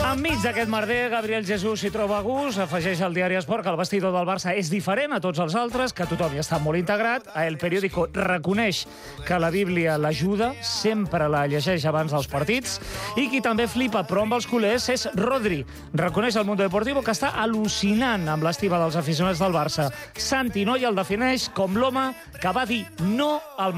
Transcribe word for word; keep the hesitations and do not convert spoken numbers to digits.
Enmig d'aquest merder, Gabriel Jesús s'hi troba a gust, afegeix al diari Esport que el vestidor del Barça és diferent a tots els altres, que tothom hi està molt integrat. El periòdico reconeix que la Bíblia l'ajuda, sempre la llegeix abans dels partits, i qui també flipa, però amb els culers, és Rodri. Reconeix el Mundo Deportivo que està al·lucinant amb l'estima dels aficionats del Barça. Santi Noia el defineix com l'home que va dir no al